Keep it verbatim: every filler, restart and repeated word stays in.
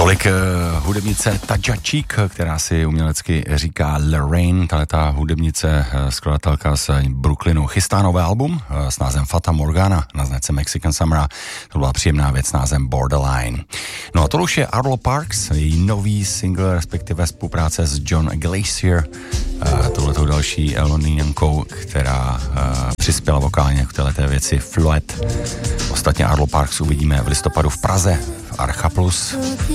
Tolik uh, hudebnice Tadja Cheek, která si umělecky říká Lorraine, tato hudebnice, uh, skladatelka z Brooklynu, chystá nové album uh, s názvem Fata Morgana na značce Mexican Summer. To byla příjemná věc s názvem Borderline. No a to už je Arlo Parks, její nový single, respektive spolupráce s John Glacier, uh, tohletou další Londýnankou, která uh, přispěla vokálně k této věci Fluet. Ostatně Arlo Parks uvidíme v listopadu v Praze v Archa Plus.